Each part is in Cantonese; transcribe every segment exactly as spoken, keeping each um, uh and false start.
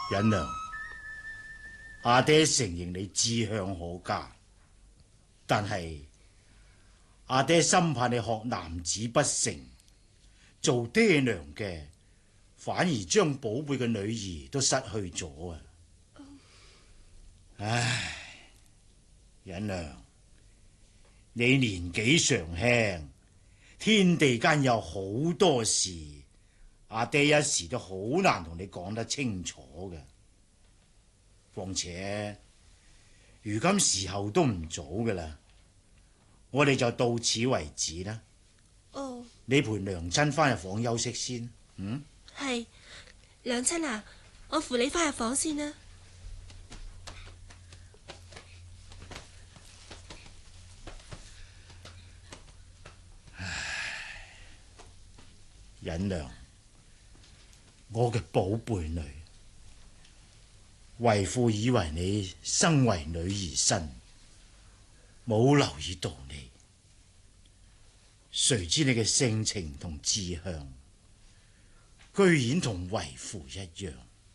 忍娘，阿爹承認你志向可嘉，但係阿爹深怕你學男子不成，做爹娘嘅反而將寶貝嘅女兒都失去咗啊！唉，忍娘，你年紀尚輕，天地間有好多事，阿爹一時都好難同你講得清楚嘅。況且如今時候都唔早㗎喇，我哋就到此為止啦。 哦， 你陪娘親翻入房休息先。嗯， 係，娘親啊，我扶你翻入房先啦。 忍娘，我嘅寶貝女，為父以為你生為女兒身，冇留意到你，誰知你嘅性情同志向，居然同為父一樣。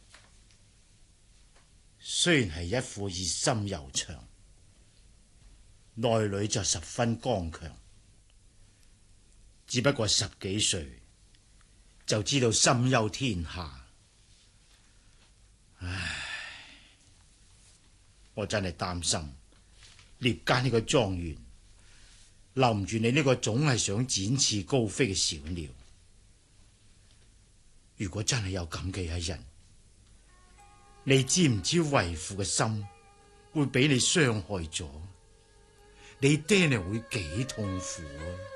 雖然係一副熱心柔腸，內裏就十分剛強，只不過十幾歲就知道心憂天下。唉，我真係擔心獵間呢個莊園留唔住你呢個總係想展翅高飛嘅小鳥。如果真係有咁嘅一日，你知唔知為父嘅心會俾你傷害咗？你爹娘會幾痛苦啊！